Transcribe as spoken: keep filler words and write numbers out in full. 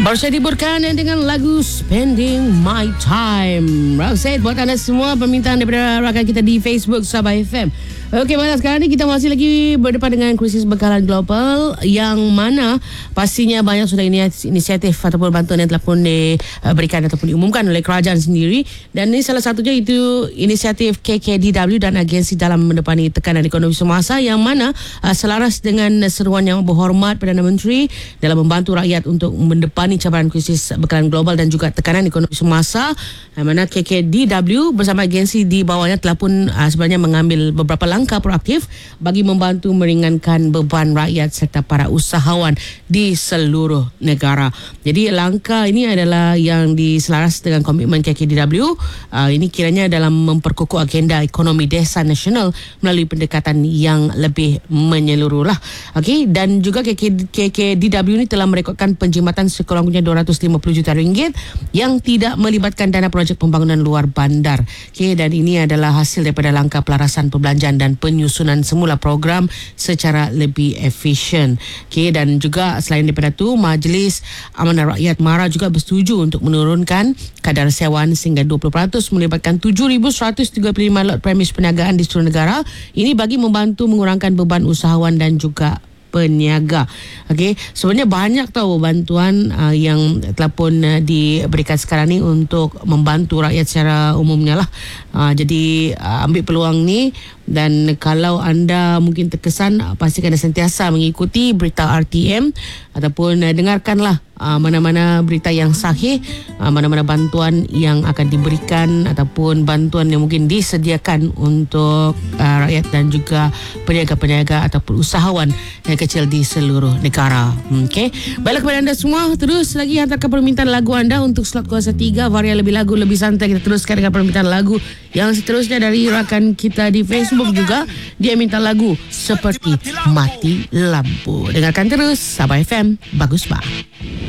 Baru saya dihiburkan dengan lagu Spending My Time. Roxette buat anda semua, permintaan daripada rakan kita di Facebook Sabah F M. Okey, malam sekarang ni kita masih lagi berdepan dengan krisis bekalan global yang mana pastinya banyak sudah inisiatif ataupun bantuan yang telah pun diberikan ataupun diumumkan oleh kerajaan sendiri, dan ini salah satunya itu inisiatif K K D W dan agensi dalam mendepani tekanan ekonomi semasa yang mana uh, selaras dengan seruan yang berhormat Perdana Menteri dalam membantu rakyat untuk mendepani cabaran krisis bekalan global dan juga tekanan ekonomi semasa, yang mana K K D W bersama agensi di bawahnya telah pun uh, sebenarnya mengambil beberapa langkah proaktif bagi membantu meringankan beban rakyat serta para usahawan di seluruh negara. Jadi langkah ini adalah yang diselaras dengan komitmen K K D W. Uh, ini kiranya dalam memperkukuh agenda ekonomi desa nasional melalui pendekatan yang lebih menyeluruh lah. Okey, dan juga K K D W ini telah merekodkan penjimatan sekurang-kurangnya dua ratus lima puluh juta ringgit yang tidak melibatkan dana projek pembangunan luar bandar. Okey, dan ini adalah hasil daripada langkah pelarasan perbelanjaan dan penyusunan semula program secara lebih efisien. Okey, dan juga selain daripada itu, Majlis Amanah Rakyat MARA juga bersetuju untuk menurunkan kadar sewaan sehingga dua puluh peratus melibatkan tujuh ribu seratus tiga puluh lima lot premis perniagaan di seluruh negara. Ini bagi membantu mengurangkan beban usahawan dan juga peniaga. Okey, sebenarnya banyak tahu bantuan uh, yang telah pun uh, diberikan sekarang ni untuk membantu rakyat secara umumnya lah. Uh, jadi uh, ambil peluang ni, dan kalau anda mungkin terkesan, uh, pastikan anda sentiasa mengikuti berita R T M ataupun uh, dengarkanlah uh, mana-mana berita yang sahih, uh, mana-mana bantuan yang akan diberikan ataupun bantuan yang mungkin disediakan untuk uh, rakyat dan juga peniaga-peniaga ataupun usahawan yang kecil di seluruh negara. Okey, baiklah kepada anda semua, terus lagi hantarkan permintaan lagu anda untuk slot kuasa tiga, varian lebih lagu lebih santai. Kita teruskan dengan permintaan lagu yang seterusnya dari rakan kita di Facebook juga. Dia minta lagu seperti Mati Lampu. Dengarkan terus Sabah F M, bagus bah.